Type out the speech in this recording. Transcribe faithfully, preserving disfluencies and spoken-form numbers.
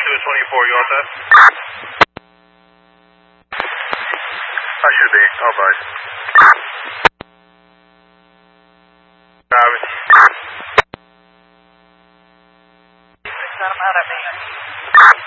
two twenty-four, you want that? I should be. Oh, bud. Travis. Sent him out at me.